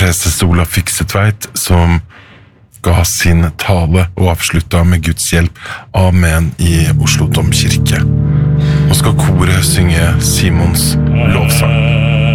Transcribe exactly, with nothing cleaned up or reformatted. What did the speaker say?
preses Olav Fiksetveit, som ga sin tale og avslutta med Guds hjelp. Amen i Oslo Domkirke. Nå skal koret synge Simons lovsang.